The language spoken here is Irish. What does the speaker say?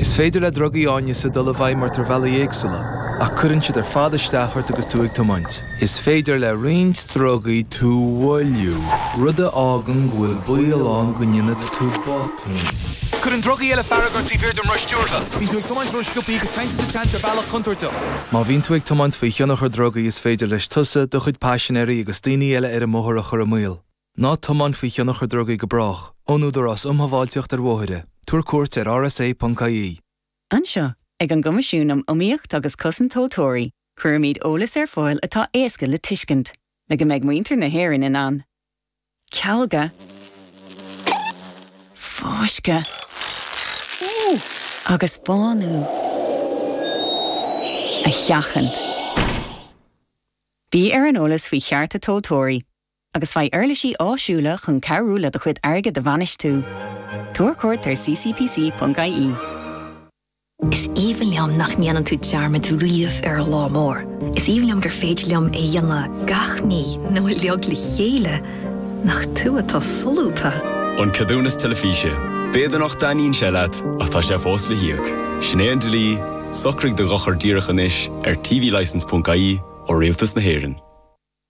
Is féidir le drogaí áine sa dul a bhaid mar tar bhela éagsúla, ach cuireann siad ar fada steachart agus tú ag tomaint. Is féidir le riint drogaí tú bhfuilú. Rud a ágan bhfuil buíoláin go nionad tú bátaí. Cuireann drogaí eile farragar tí bhíir don ruistíortha. Bhín tú ag tomaint ruisciúpaí agus tainte teantar bailach contarta. Má bhín tú ag tomaint faoi cheannach ar drogaí is féidir leis tusa do chuid passionéirí agus daoine eile ar a móthar a chur a míl. Ná tomaint faoi cheannach ar drogaí go brach, ónúdar as umhaváilteocht ar bmhóire. Túr cuairt ar rsa.caí. Anseo, ag an gomasisiúnam omíocht agus cosan tótóirí, chuir míad ólas ar fáil atá éasca le tuiscint, le go méid muintir na hhéireann in an. Cealga. Fáisce. Agus bánú. A cheachant. Bí ar an ólas faoi chearta tótóirí, agus fai airlisí áisiúla chun cearúla do chuid airge de bhanis tú. Túr cuairt ar ccpc.caí. Is even liam nach níanaan tú dearmid riamh ar lá mór. Is even liam gur féidir liam é dhéanana gach mí nó leog le chéile nach tú atá solúpa. An cadúnas telefíse, béidir nach daíonn se leat ach tá sé fós le hiag. Sinéad de lí, socraigh de gachar díreach anis ar tvlicense.caí ó Rialtas na hÉireann.